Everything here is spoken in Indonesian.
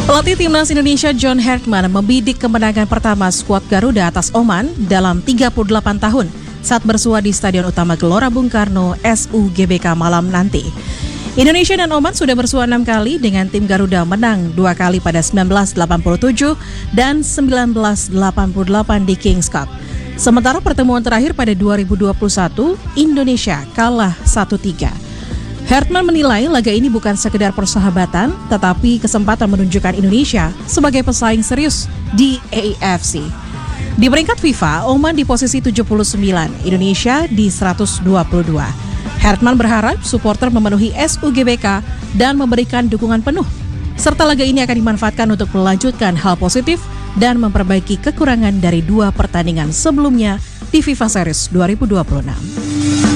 Pelatih Timnas Indonesia John Hartman membidik kemenangan pertama skuad Garuda atas Oman dalam 38 tahun saat bersua di Stadion Utama Gelora Bung Karno SUGBK malam nanti. Indonesia dan Oman sudah bersua 6 kali dengan tim Garuda menang 2 kali pada 1987 dan 1988 di Kings Cup. Sementara pertemuan terakhir pada 2021, Indonesia kalah 1-3. Hartman menilai laga ini bukan sekedar persahabatan, tetapi kesempatan menunjukkan Indonesia sebagai pesaing serius di AFC. Di peringkat FIFA, Oman di posisi 79, Indonesia di 122. Hartman berharap supporter memenuhi SUGBK dan memberikan dukungan penuh, serta laga ini akan dimanfaatkan untuk melanjutkan hal positif dan memperbaiki kekurangan dari 2 pertandingan sebelumnya di FIFA Series 2026.